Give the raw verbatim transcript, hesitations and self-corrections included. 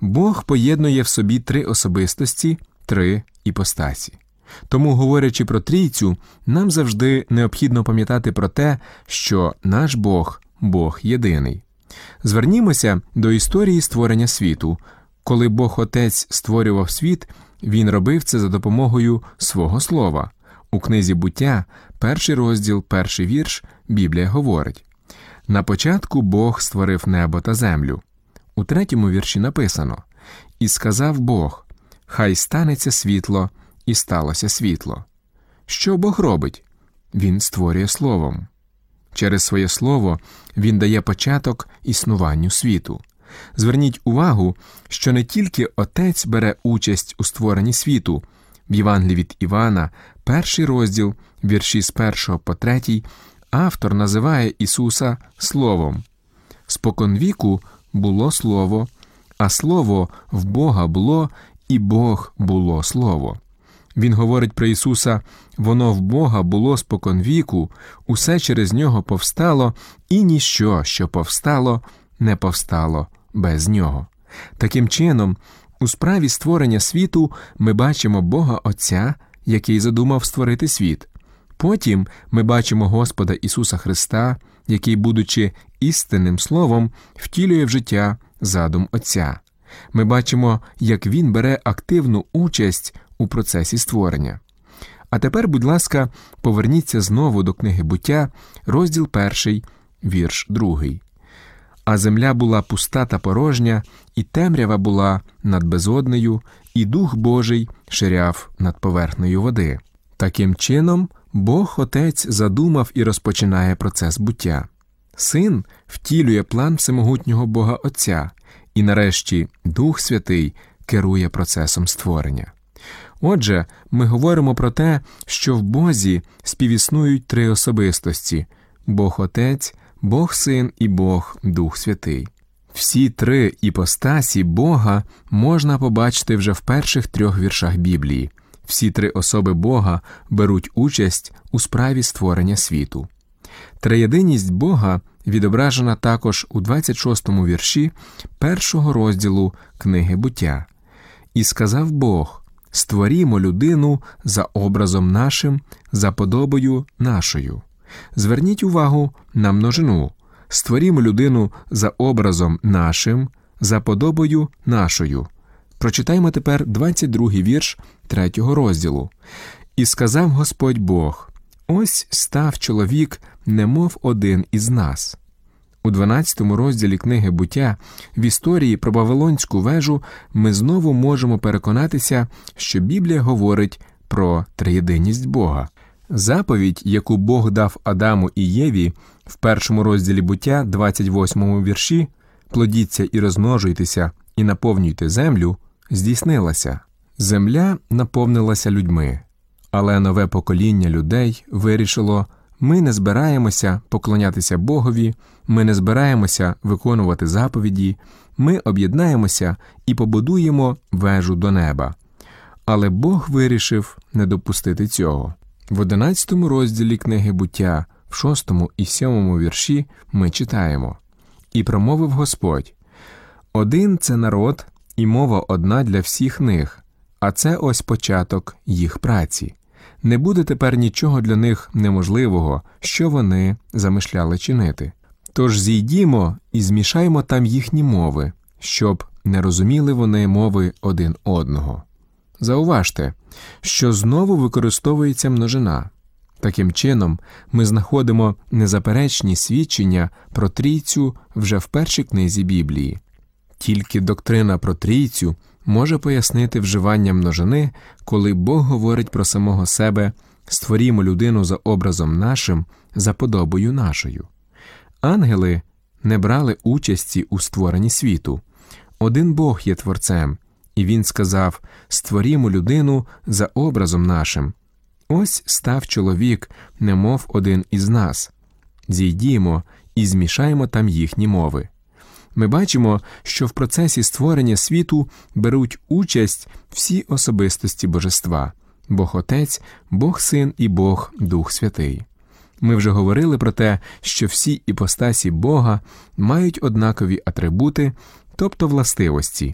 Бог поєднує в собі три особистості, три іпостасі. Тому, говорячи про Трійцю, нам завжди необхідно пам'ятати про те, що наш Бог – Бог єдиний. Звернімося до історії створення світу. Коли Бог Отець створював світ, Він робив це за допомогою свого Слова. У книзі «Буття», перший розділ, перший вірш, Біблія говорить: «На початку Бог створив небо та землю». У третьому вірші написано: «І сказав Бог: хай станеться світло, і сталося світло». Що Бог робить? Він створює Словом. Через своє Слово Він дає початок існуванню світу. Зверніть увагу, що не тільки Отець бере участь у створенні світу. В Євангелії від Івана, перший розділ, вірші з першого по третій, автор називає Ісуса Словом. «Споконвіку було Слово, а Слово в Бога було, і Бог було Слово». Він говорить про Ісуса: «Воно в Бога було споконвіку, усе через Нього повстало, і ніщо, що повстало, не повстало без Нього». Таким чином, у справі створення світу ми бачимо Бога Отця, який задумав створити світ. Потім ми бачимо Господа Ісуса Христа, який, будучи істинним Словом, втілює в життя задум Отця. Ми бачимо, як Він бере активну участь у процесі створення. А тепер, будь ласка, поверніться знову до книги «Буття», розділ перший, вірш другий. «А земля була пуста та порожня, і темрява була над безоднею, і Дух Божий ширяв над поверхнею води». Таким чином, Бог Отець задумав і розпочинає процес буття. Син втілює план всемогутнього Бога Отця, і нарешті Дух Святий керує процесом створення. Отже, ми говоримо про те, що в Бозі співіснують три особистості – Бог Отець, Бог Син і Бог Дух Святий. Всі три іпостасі Бога можна побачити вже в перших трьох віршах Біблії. Всі три особи Бога беруть участь у справі створення світу. Триєдиність Бога відображена також у двадцять шостому вірші першого розділу книги «Буття». «І сказав Бог: створімо людину за образом нашим, за подобою нашою». Зверніть увагу на множину. «Створімо людину за образом нашим, за подобою нашою». Прочитаймо тепер двадцять другий вірш третього розділу. «І сказав Господь Бог: ось став чоловік, немов один із нас». У дванадцятому розділі книги «Буття» в історії про Вавилонську вежу ми знову можемо переконатися, що Біблія говорить про триєдиність Бога. Заповідь, яку Бог дав Адаму і Єві в першому розділі «Буття», двадцять восьмому вірші «Плодіться і розмножуйтеся, і наповнюйте землю», здійснилася. Земля наповнилася людьми, але нове покоління людей вирішило: ми не збираємося поклонятися Богові, ми не збираємося виконувати заповіді, ми об'єднаємося і побудуємо вежу до неба. Але Бог вирішив не допустити цього. В одинадцятому розділі книги «Буття», в шостому і сьомому вірші ми читаємо: «І промовив Господь: один це народ, і мова одна для всіх них, а це ось початок їх праці. Не буде тепер нічого для них неможливого, що вони замишляли чинити. Тож зійдімо і змішаймо там їхні мови, щоб не розуміли вони мови один одного». Зауважте, що знову використовується множина. Таким чином, ми знаходимо незаперечні свідчення про Трійцю вже в першій книзі Біблії. Тільки доктрина про Трійцю може пояснити вживання множини, коли Бог говорить про самого себе: «Створімо людину за образом нашим, за подобою нашою». Ангели не брали участі у створенні світу. Один Бог є Творцем, і Він сказав: «Створімо людину за образом нашим». Ось став чоловік, немов один із нас. Зійдімо і змішаємо там їхні мови. Ми бачимо, що в процесі створення світу беруть участь всі особистості Божества – Бог Отець, Бог Син і Бог Дух Святий. Ми вже говорили про те, що всі іпостасі Бога мають однакові атрибути, тобто властивості.